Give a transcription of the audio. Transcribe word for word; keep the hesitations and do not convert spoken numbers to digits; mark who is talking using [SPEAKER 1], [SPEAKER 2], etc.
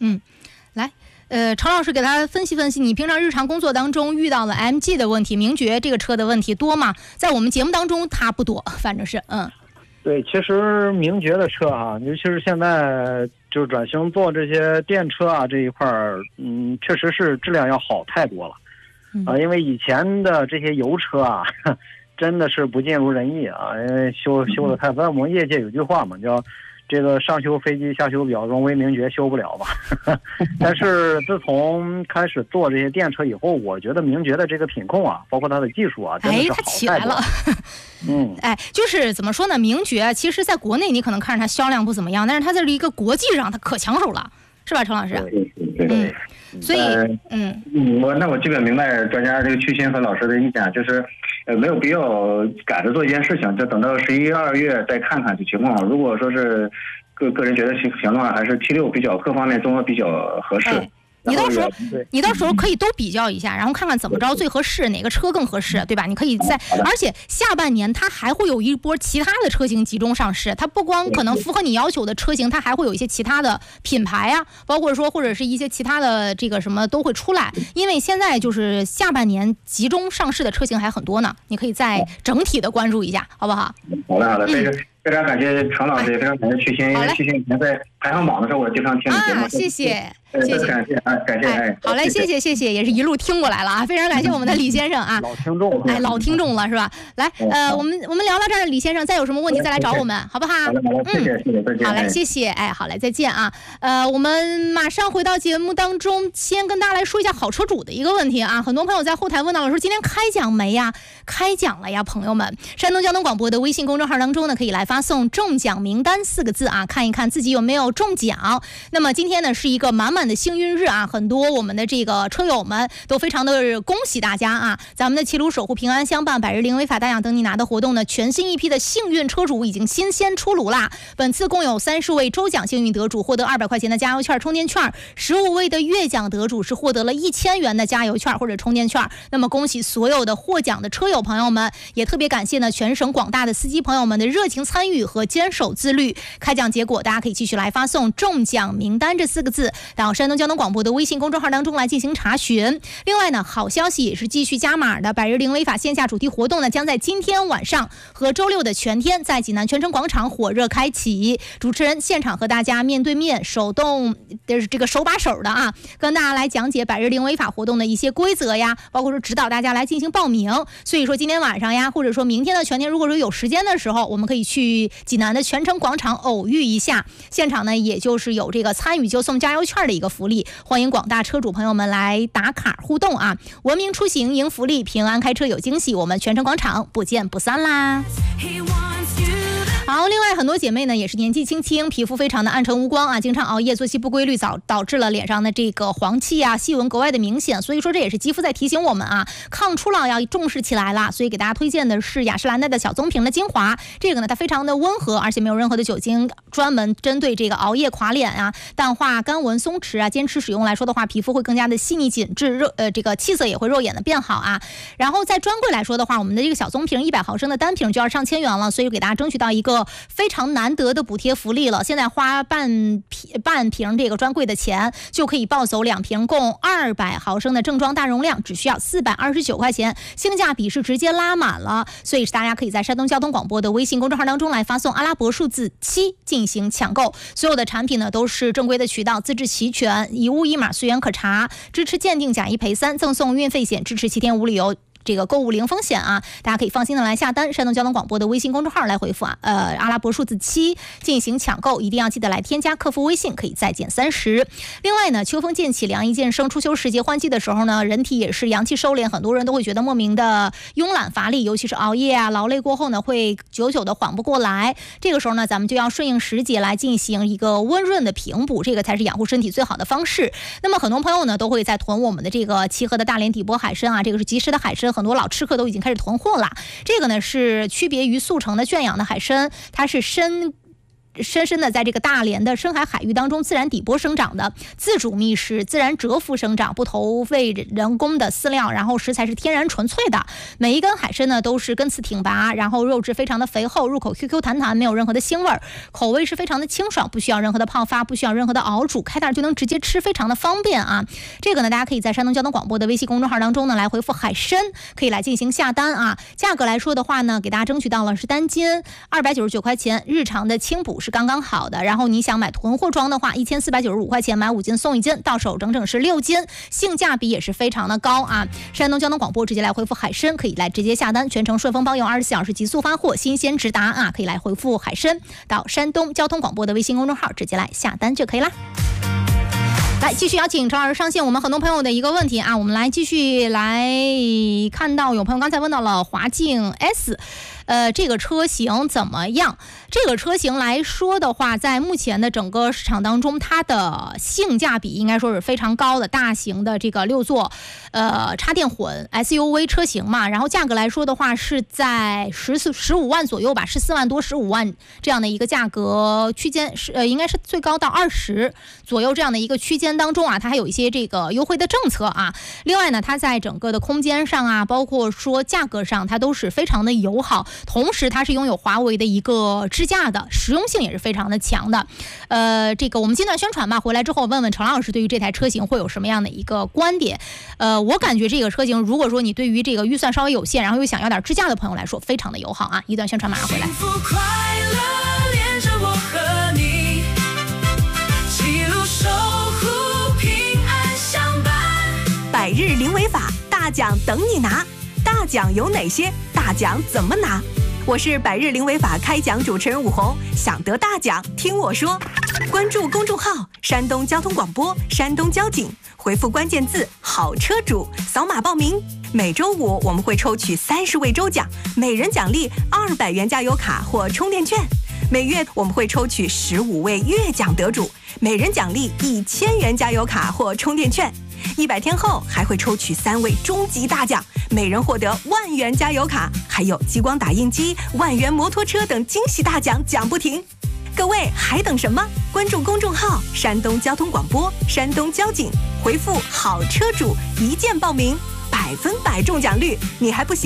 [SPEAKER 1] 嗯，来。呃，常老师给他分析分析，你平常日常工作当中遇到了 M G 的问题，名爵这个车的问题多吗？在我们节目当中，它不多，反正是嗯。
[SPEAKER 2] 对，其实名爵的车啊，尤其是现在就是转型做这些电车啊这一块儿，嗯，确实是质量要好太多了，啊、呃，因为以前的这些油车啊，真的是不尽如人意啊，因为修修的太，在我们业界有句话嘛，叫。这个上修飞机下修表，荣威名爵修不了吧？但是自从开始做这些电车以后，我觉得名爵的这个品控啊，包括它的技术啊，真的是好
[SPEAKER 1] 哎，它起来了。
[SPEAKER 2] 嗯，
[SPEAKER 1] 哎，就是怎么说呢？名爵其实在国内你可能看着它销量不怎么样，但是它在一个国际上它可抢手了，是吧，陈老师？
[SPEAKER 3] 对对对。
[SPEAKER 1] 嗯，所以嗯
[SPEAKER 3] 嗯，我那我基本明白专家这个曲鑫和老师的意见，就是呃没有必要赶着做一件事情，就等到十一二月再看看这情况。如果说是个个人觉得行行的话，还是 T 六比较各方面综合比较合适。
[SPEAKER 1] 哎你到时候，你到时候可以都比较一下，然后看看怎么着最合适，哪个车更合适，对吧？你可以在，而且下半年它还会有一波其他的车型集中上市，它不光可能符合你要求的车型，它还会有一些其他的品牌啊，包括说或者是一些其他的这个什么都会出来。因为现在就是下半年集中上市的车型还很多呢，你可以再整体的关注一下，好不好？
[SPEAKER 3] 好的好的，非常、嗯、非常感谢常老师，也非常感谢曲鑫，因为曲鑫以前在排行榜的时候我经常听你节目，
[SPEAKER 1] 啊，谢谢。
[SPEAKER 3] 谢谢，感谢啊，感谢，哎，
[SPEAKER 1] 好嘞，谢谢，谢谢，也是一路听过来了啊，非常感谢我们的李先生啊，
[SPEAKER 2] 老听众，
[SPEAKER 1] 哎，老听众了是吧？来，呃，我们我们聊到这儿，李先生，再有什么问题再来找我们，好不好？
[SPEAKER 3] 好的，好的，谢谢，谢谢，再见。
[SPEAKER 1] 好嘞，谢谢，哎，好嘞，再见啊。呃，我们马上回到节目当中，先跟大家来说一下好车主的一个问题啊。很多朋友在后台问到了，说今天开奖没呀？开奖了呀，朋友们！山东交通广播的微信公众号当中呢，可以来发送中奖名单四个字啊，看一看自己有没有中奖。那么今天呢是一个满满的幸运日啊。很多我们的这个车友们都非常的恭喜大家啊！咱们的齐鲁守护平安相伴百日零违法大奖等你拿的活动呢，全新一批的幸运车主已经新鲜出炉啦！本次共有三十位周奖幸运得主获得二百块钱的加油券、充电券，十五位的月奖得主是获得了一千元的加油券或者充电券。那么恭喜所有的获奖的车友朋友们，也特别感谢呢全省广大的司机朋友们的热情参与和坚守自律。开奖结果大家可以继续来发送中奖名单这四个字到山东交通广播的微信公众号当中来进行查询。另外呢，好消息也是继续加码的，百日零违法线下主题活动呢，将在今天晚上和周六的全天在济南泉城广场火热开启。主持人现场和大家面对面手动这个手把手的啊，跟大家来讲解百日零违法活动的一些规则呀，包括说指导大家来进行报名。所以说今天晚上呀，或者说明天的全天，如果说有时间的时候，我们可以去济南的泉城广场偶遇一下。现场呢，也就是有这个参与就送加油券的一个福利，欢迎广大车主朋友们来打卡互动啊！文明出行赢福利，平安开车有惊喜，我们泉城广场不见不散啦！好，另外很多姐妹呢也是年纪轻轻，皮肤非常的暗沉无光啊，经常熬夜，作息不规律，导导致了脸上的这个黄气啊、细纹格外的明显。所以说这也是肌肤在提醒我们啊，抗初老要重视起来了。所以给大家推荐的是雅诗兰黛的小棕瓶的精华，这个呢它非常的温和，而且没有任何的酒精，专门针对这个熬夜垮脸啊、淡化干纹松弛啊，坚持使用来说的话，皮肤会更加的细腻紧致，肉呃这个气色也会肉眼的变好啊。然后在专柜来说的话，我们的这个小棕瓶一百毫升的单瓶就要上千元了，所以给大家争取到一个非常难得的补贴福利了。现在花半瓶半瓶这个专柜的钱，就可以抱走两瓶共二百毫升的正装大容量，只需要四百二十九块钱，性价比是直接拉满了。所以大家可以在山东交通广播的微信公众号当中来发送阿拉伯数字七进行抢购。所有的产品呢都是正规的渠道，资质齐全，一物一码，随缘可查，支持鉴定，假一赔三，赠送运费险，支持七天无理由这个购物零风险啊，大家可以放心的来下单。山东交通广播的微信公众号来回复啊，呃，阿拉伯数字七进行抢购，一定要记得来添加客服微信，可以再减三十。另外呢，秋风渐起，凉意渐生，初秋时节换季的时候呢，人体也是阳气收敛，很多人都会觉得莫名的慵懒乏力，尤其是熬夜啊、劳累过后呢，会久久的缓不过来。这个时候呢，咱们就要顺应时节来进行一个温润的平补，这个才是养护身体最好的方式。那么很多朋友呢，都会在囤我们的这个齐河的大连底波海参啊，这个是及时的海参。很多老吃客都已经开始囤货了。这个呢是区别于速成的圈养的海参，它是深深深的在这个大连的深海海域当中自然底波生长的，自主觅食，自然蛰伏生长，不投喂人工的饲料，然后食材是天然纯粹的。每一根海参呢都是根刺挺拔，然后肉质非常的肥厚，入口 Q Q 弹弹，没有任何的腥味儿，口味是非常的清爽，不需要任何的泡发，不需要任何的熬煮，开袋就能直接吃，非常的方便啊。这个呢，大家可以在山东交通广播的微信公众号当中呢来回复海参，可以来进行下单啊。价格来说的话呢，给大家争取到了是单斤二百九十九块钱，日常的清补是刚刚好的。然后你想买囤货装的话，一千四百九十五块钱买五斤送一斤，到手整整是六斤，性价比也是非常的高啊。山东交通广播直接来回复海参，可以来直接下单，全程顺丰包邮，二十四小时极速发货，新鲜直达啊！可以来回复海参到山东交通广播的微信公众号，直接来下单就可以啦。来，继续邀请陈老师上线。我们很多朋友的一个问题啊，我们来继续来看到有朋友刚才问到了华境 S。呃，这个车型怎么样？这个车型来说的话，在目前的整个市场当中，它的性价比应该说是非常高的，大型的这个六座，呃，插电混 S U V 车型嘛。然后价格来说的话，是在十四十五万左右吧，十四万多、十五万这样的一个价格区间，是呃，应该是最高到二十左右这样的一个区间当中啊，它还有一些这个优惠的政策啊。另外呢，它在整个的空间上啊，包括说价格上，它都是非常的友好。同时它是拥有华为的一个支架的，实用性也是非常的强的。呃，这个我们今段宣传吧，回来之后问问陈老师对于这台车型会有什么样的一个观点。呃，我感觉这个车型如果说你对于这个预算稍微有限，然后又想要点支架的朋友来说，非常的友好啊。一段宣传马上回来。幸福快乐连着我和你，记录守护平安相伴，
[SPEAKER 4] 百日零违法大奖等你拿。大奖有哪些？大奖怎么拿？我是百日零违法开奖主持人武红，想得大奖听我说。关注公众号山东交通广播山东交警，回复关键字好车主，扫码报名。每周五我们会抽取三十位周奖，每人奖励二百元加油卡或充电券。每月我们会抽取十五位月奖得主，每人奖励一千元加油卡或充电券。一百天后还会抽取三位终极大奖，每人获得万元加油卡，还有激光打印机、万元摩托车等惊喜大奖奖不停。各位还等什么？关注公众号山东交通广播山东交警，回复好车主一键报名，百分百中奖率，你还不行？